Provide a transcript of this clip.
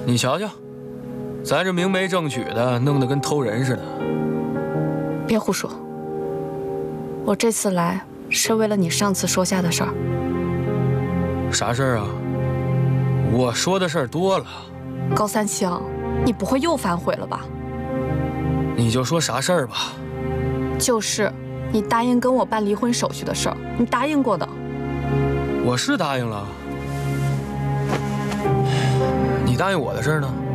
你瞧瞧，咱这明媒正娶的，弄得跟偷人似的。 别胡说，我这次来是为了你上次说下的事儿。 啥事儿啊？我说的事儿多了。 高三清，你不会又反悔了吧？ 你就说啥事儿吧。 就是你答应跟我办离婚手续的事儿，你答应过的。 我是答应了。你答应我的事儿呢？